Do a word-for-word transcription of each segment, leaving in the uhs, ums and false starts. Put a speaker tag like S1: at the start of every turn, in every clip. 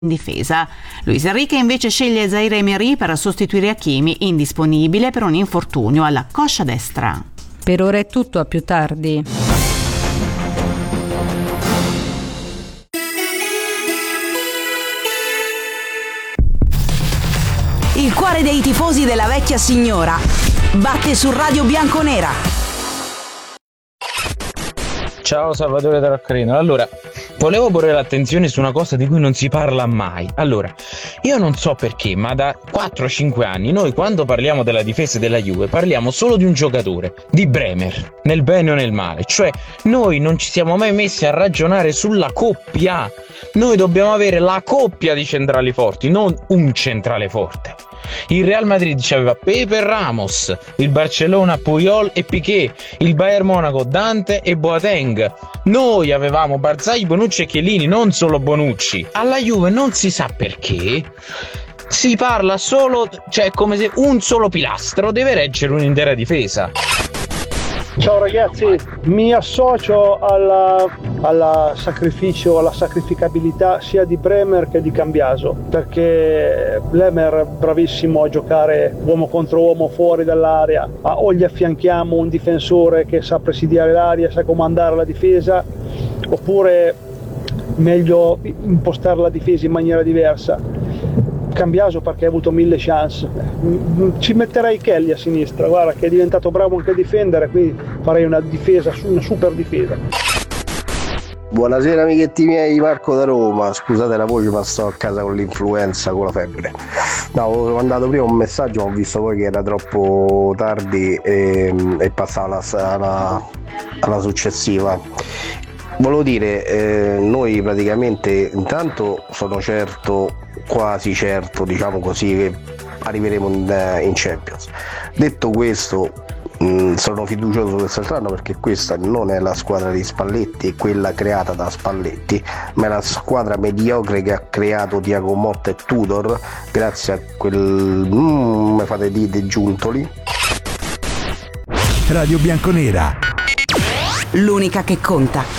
S1: in difesa. Luis Enrique invece sceglie Zaire Emery per sostituire Hakimi, indisponibile per un infortunio alla coscia destra.
S2: Per ora è tutto, a più tardi.
S3: Il cuore dei tifosi della vecchia signora batte su Radio Bianconera.
S4: Ciao Salvatore da Roccarino. Allora, volevo porre l'attenzione su una cosa di cui non si parla mai. Allora, io non so perché, ma da quattro cinque anni noi quando parliamo della difesa della Juve parliamo solo di un giocatore, di Bremer, nel bene o nel male. Cioè, noi non ci siamo mai messi a ragionare sulla coppia. Noi dobbiamo avere la coppia di centrali forti, non un centrale forte. Il Real Madrid aveva Pepe e Ramos, il Barcellona Puyol e Piqué, il Bayern Monaco Dante e Boateng. Noi avevamo Barzagli, Bonucci e Chiellini, non solo Bonucci. Alla Juve non si sa perché si parla solo, cioè come se un solo pilastro deve reggere un'intera difesa.
S5: Ciao ragazzi, mi associo alla, alla sacrificio, alla sacrificabilità sia di Bremer che di Cambiaso, perché Bremer è bravissimo a giocare uomo contro uomo fuori dall'area, o gli affianchiamo un difensore che sa presidiare l'area, sa comandare la difesa, oppure meglio impostare la difesa in maniera diversa. Cambiaso perché ha avuto mille chance, ci metterei Kelly a sinistra, guarda che è diventato bravo anche a difendere, quindi farei una difesa, una super difesa.
S6: Buonasera amichetti miei, Marco da Roma, scusate la voce ma sto a casa con l'influenza, con la febbre. No, ho mandato prima un messaggio, ho visto poi che era troppo tardi e, e passava alla, alla, alla successiva. Volevo dire, eh, noi praticamente intanto sono certo, quasi certo, diciamo così, che arriveremo in, in Champions. Detto questo, mh, sono fiducioso quest'anno perché questa non è la squadra di Spalletti, è quella creata da Spalletti, ma è la squadra mediocre che ha creato Thiago Motta e Tudor, grazie a quel, mh, me fate dite, Giuntoli.
S7: Radio Bianconera,
S3: l'unica che conta.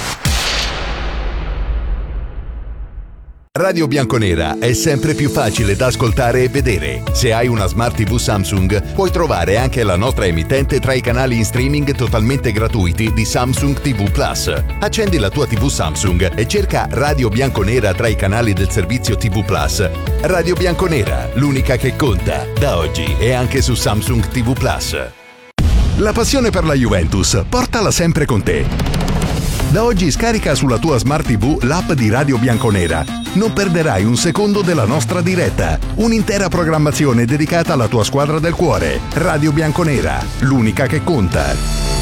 S7: Radio Bianconera è sempre più facile da ascoltare e vedere. Se hai una Smart tivù Samsung, puoi trovare anche la nostra emittente tra i canali in streaming totalmente gratuiti di Samsung tivù Plus. Accendi la tua tivù Samsung e cerca Radio Bianconera tra i canali del servizio tivù Plus. Radio Bianconera, l'unica che conta, da oggi e anche su Samsung tivù Plus. La passione per la Juventus, portala sempre con te. Da oggi scarica sulla tua Smart tivù l'app di Radio Bianconera. Non perderai un secondo della nostra diretta. Un'intera programmazione dedicata alla tua squadra del cuore. Radio Bianconera, l'unica che conta.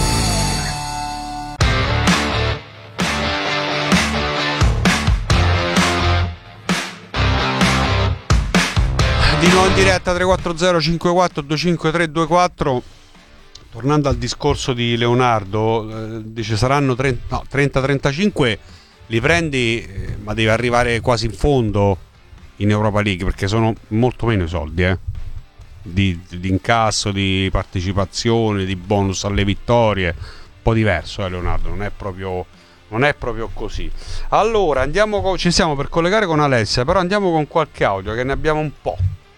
S8: Di nuovo in diretta tre quattro zero cinque quattro due cinque tre due quattro. Tornando al discorso di Leonardo, eh, dice saranno trenta trentacinque, li prendi, eh, ma devi arrivare quasi in fondo in Europa League, perché sono molto meno i soldi, eh, di, di incasso, di partecipazione, di bonus alle vittorie, un po' diverso, eh, Leonardo, non è proprio, non è proprio così. Allora, andiamo con, ci siamo per collegare con Alessia, però andiamo con qualche audio, che ne abbiamo un po'.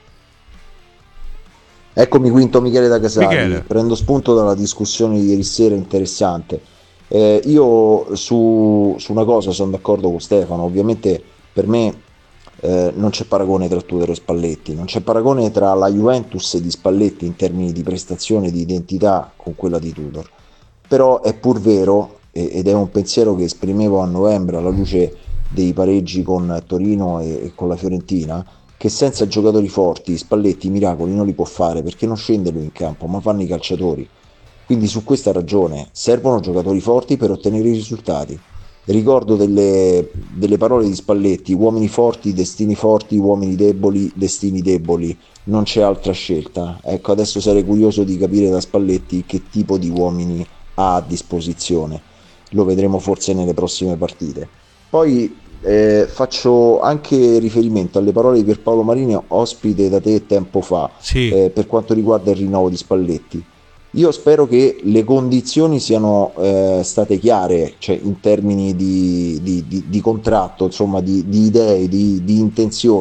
S9: Eccomi Quinto, Michele da Casali.
S8: Michele.
S9: Prendo spunto dalla discussione di ieri sera, interessante. Eh, io su, su una cosa sono d'accordo con Stefano, ovviamente per me eh, non c'è paragone tra Tudor e Spalletti, non c'è paragone tra la Juventus di Spalletti in termini di prestazione, di identità con quella di Tudor, però è pur vero, eh, ed è un pensiero che esprimevo a novembre alla luce dei pareggi con Torino e, e con la Fiorentina, che senza giocatori forti Spalletti i miracoli non li può fare, perché non scende lui in campo, ma fanno i calciatori. Quindi su questa ragione servono giocatori forti per ottenere i risultati. Ricordo delle, delle parole di Spalletti: uomini forti, destini forti, uomini deboli, destini deboli, non c'è altra scelta. Ecco, adesso sarei curioso di capire da Spalletti che tipo di uomini ha a disposizione, lo vedremo forse nelle prossime partite. Poi Eh, faccio anche riferimento alle parole di Pierpaolo Marini, ospite da te tempo fa,
S8: sì.
S9: eh, per quanto riguarda il rinnovo di Spalletti. Io spero che le condizioni siano eh, state chiare, cioè in termini di, di, di, di contratto, insomma di, di idee, di, di intenzioni.